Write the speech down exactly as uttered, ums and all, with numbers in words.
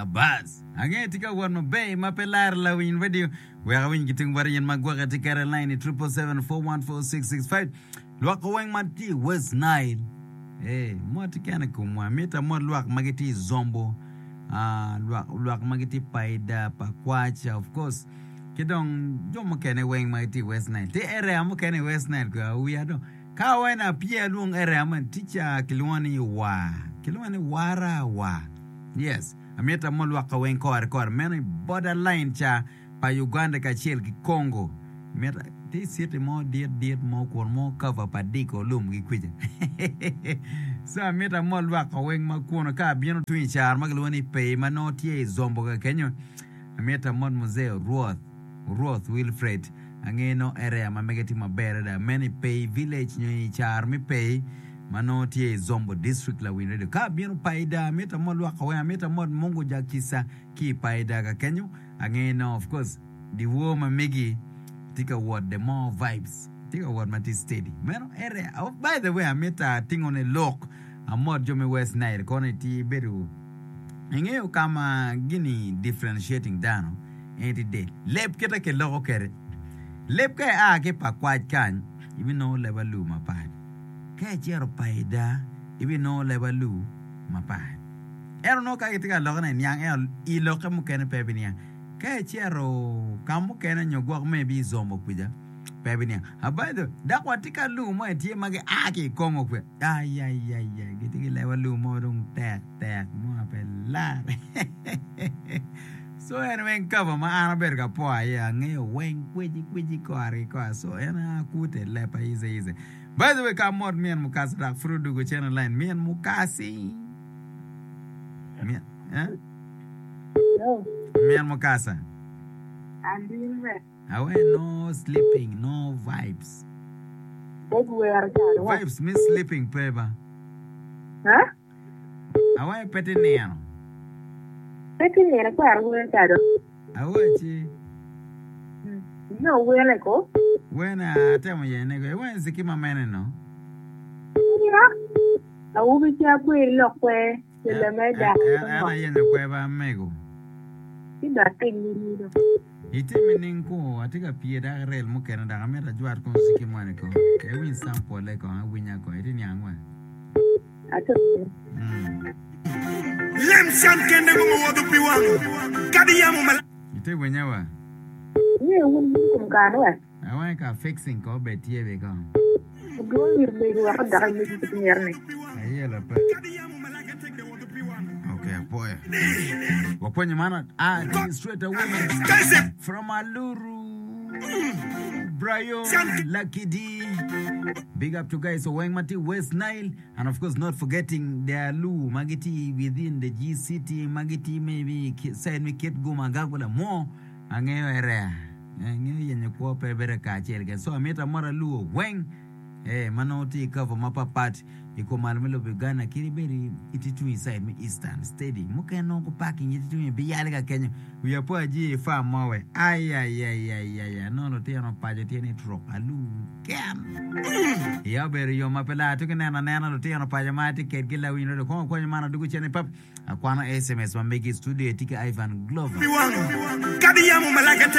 Bas, angin tika wan mabe mapelar la win video. We are win giting varian magwaga tika line triple seven four one four six six five. Luak wang mati West Nile. Eh, mo tika na kumwa meta mo luak magiti zombo. Ah, luak luak magiti paida pakwacha of course. Kidong jo mo kene wang magiti West Nile. Te area mo kene West Nile kwa uyado. Ka wena pia luong area man ticha kilwani wa. Kilwani wara wa. Yes. Ameta mo luak wang kor kor many borderline cha pa Uganda ka chiel ki Congo. Meta ti siete mo diet diet mo kor mo cover pa diko lum gi kwija. So ameta mo luak wang ma kuno ka bieno twin char maglwani pe manotie zombo ka kenyo. Ameta mo muzeo Roth Roth Wilfred angeno area ma megati mabere da many pay village nyi char mi pay manotie zombo district la winredo ka bieno paida meta mo luak wang meta mo mungu jakisa ki paida ka kenyo angeno of course the woman megi tika what the more vibes tika what mati steady meno area oh, by the way ameta ting on a lock amod jome West Nile kone ti beru ngeo kama gini differentiating dano enti de lep keta ke logo kere lep ka a ke pa kwat kan even no level ma pa ka jero paida even no level ma pa ero no ka tika logo na nyang el i logo mu kene pebinia ka jero kamu kene nyogwa me bi zombo kuja pebinia abado da kwatika lu mo tie mage a ke kongo kwe ay ay ay ay gitiki level mo dum tek tek mo apela so en wen cover ma ana berga po ya ngeo wen kwiji kwiji ko ari ko so ena kute lepa ize ize by the way ka mod mien mukasa dak frudu go channel line mien mukasi mien eh No, mien mukasa I'm doing well. awe no sleeping no vibes Big where God. vibes miss sleeping peba Huh? awe pete neano Peti ne na kwa where God. awe chi No, where like oh. wena temo yene go wen zikima mene no Yeah. Na ubi cha kwe lokwe. Sele me da. ana yene kweba mego Ida ting ni do. itimi ninko atika pieda rel mukena da amera jwar kon sikimane ko e win sample ko awinya ko itini angwa Ato. Lem sam kende mo wodu piwangu. Kadi yamu mala. ite wenyawa Ni wun ni kum kan wa. awan ka fixing ko betie be ko Do ni be do wa da ni ti ni ne. ayela pa Kadi yamu mala ke take the wodu piwangu. okay boy waponye mana ah straight away Kaise. from Aluru Brian Lucky D. Big up to guys so Wang Mati West Nile and of course not forgetting the Alu Magiti within the G City Magiti maybe side me kit go magagula more angeyo area angeyo yenye kwa pebere ka chelga so ameta mara Lu Wang eh manoti cover mapa part iko malmelo begana kiriberi ititu inside me eastern steady mukeno ko parking ititu me biyale ka Kenya uyapo aji fa mawe ay ay ay ay ay no no tiano paje tiene drop alu kem ya beri yo mapela to kana na na tiano paje mati ke gila wino do ko ko mana dugu chene pap akwana S M S wa megi studio etike Ivan Glover Piwangu. Kadi yamu mala ke